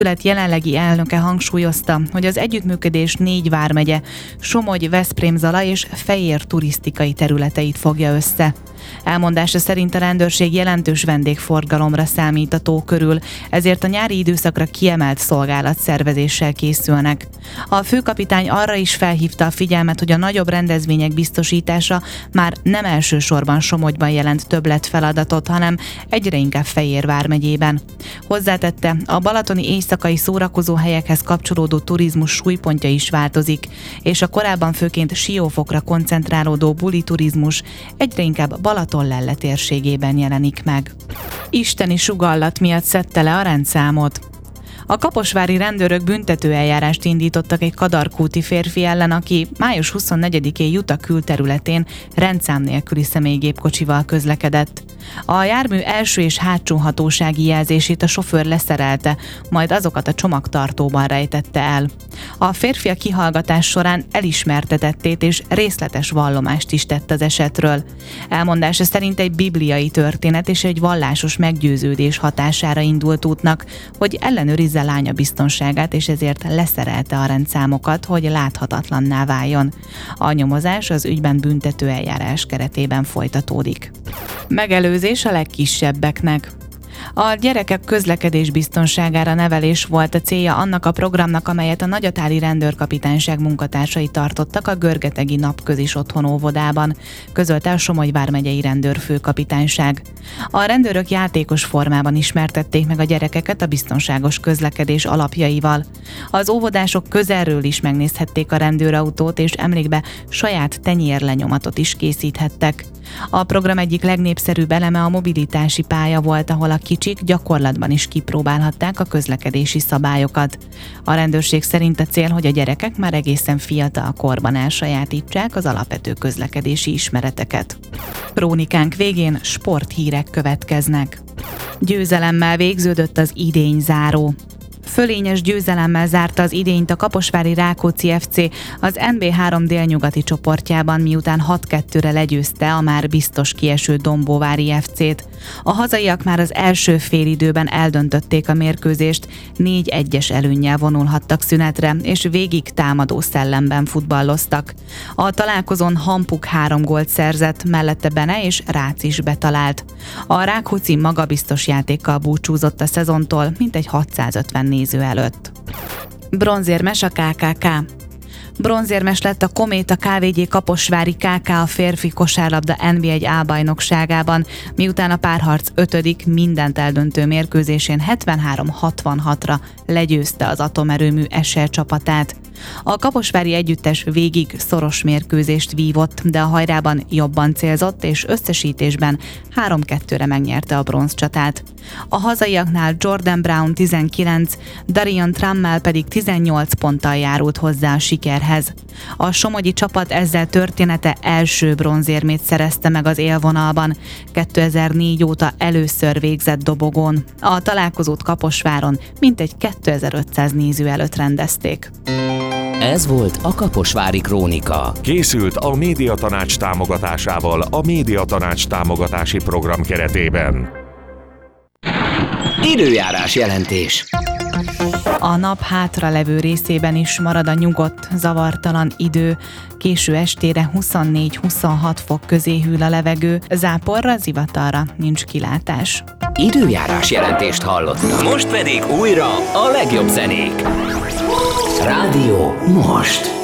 Jelenlegi elnöke hangsúlyozta, hogy az együttműködés 4 vármegye, Somogy, Veszprém-Zala és Fejér turisztikai területeit fogja össze. Elmondása szerint a rendőrség jelentős vendégforgalomra számít a tó körül, ezért a nyári időszakra kiemelt szolgálatszervezéssel készülnek. A főkapitány arra is felhívta a figyelmet, hogy a nagyobb rendezvények biztosítása már nem elsősorban Somogyban jelent többletfeladatot, hanem egyre inkább Fejér vármegyében. Hozzátette, a balatoni éjszakai szórakozóhelyekhez kapcsolódó turizmus súlypontja is változik, és a korábban főként Siófokra koncentrálódó buli turizmus egyre inkább Balatonlelle térségében jelenik meg. Isteni sugallat miatt szedte le a rendszámot. A kaposvári rendőrök büntetőeljárást indítottak egy kadarkúti férfi ellen, aki május 24-én Juta külterületén rendszám nélküli személygépkocsival közlekedett. A jármű első és hátsó hatósági jelzését a sofőr leszerelte, majd azokat a csomagtartóban rejtette el. A férfi a kihallgatás során elismertetettét és részletes vallomást is tett az esetről. Elmondása szerint egy bibliai történet és egy vallásos meggyőződés hatására indult útnak, hogy ellenőrizze lánya biztonságát, és ezért leszerelte a rendszámokat, hogy láthatatlanná váljon. A nyomozás az ügyben büntetőeljárás keretében folytatódik. Megelőzés a legkisebbeknek. A gyerekek közlekedés biztonságára nevelés volt a célja annak a programnak, amelyet a Nagyatáli Rendőrkapitányság munkatársai tartottak a Görgetegi Napközis Otthon óvodában, közölte a Somogy vármegyei rendőrfőkapitányság. A rendőrök játékos formában ismertették meg a gyerekeket a biztonságos közlekedés alapjaival. Az óvodások közelről is megnézhették a rendőrautót, és emlékbe saját tenyérlenyomatot is készíthettek. A program egyik legnépszerűbb eleme a mobilitási pálya volt, ahol a kicsik gyakorlatban is kipróbálhatták a közlekedési szabályokat. A rendőrség szerint a cél, hogy a gyerekek már egészen fiatal korban elsajátítsák az alapvető közlekedési ismereteket. Krónikánk végén sporthírek következnek. Győzelemmel végződött az idényzáró. Fölényes győzelemmel zárta az idényt a kaposvári Rákóczi FC az NB3 délnyugati csoportjában, miután 6-2-re legyőzte a már biztos kieső Dombóvári FC-t. A hazaiak már az első félidőben eldöntötték a mérkőzést, 4-1-es előnnyel vonulhattak szünetre, és végig támadó szellemben futballoztak. A találkozón Hampuk 3 gólt szerzett, mellette Bene és Rácz is betalált. A Rákóczi magabiztos játékkal búcsúzott a szezontól, mintegy 650 néző előtt. Bronzérmes a KKK. Bronzérmes lett a Kométa Kft. Kaposvári KK a férfi kosárlabda NB1 A-bajnokságában, miután a párharc 5. mindent eldöntő mérkőzésén 73-66-ra legyőzte az atomerőmű SL csapatát. A kaposvári együttes végig szoros mérkőzést vívott, de a hajrában jobban célzott, és összesítésben 3-2-re megnyerte a bronzcsatát. A hazaiaknál Jordan Brown 19, Darian Trammell pedig 18 ponttal járult hozzá a sikerhez. A somogyi csapat ezzel története első bronzérmét szerezte meg az élvonalban, 2004 óta először végzett dobogón. A találkozót Kaposváron mintegy 2500 néző előtt rendezték. Ez volt a Kaposvári Krónika. Készült a Médiatanács támogatásával a Médiatanács támogatási program keretében. Időjárás jelentés. A nap hátralevő részében is marad a nyugodt, zavartalan idő. Késő estére 24-26 fok közé hűl a levegő, záporra, zivatarra nincs kilátás. Időjárás jelentést hallottak. Most pedig újra a legjobb zenék. Rádió most.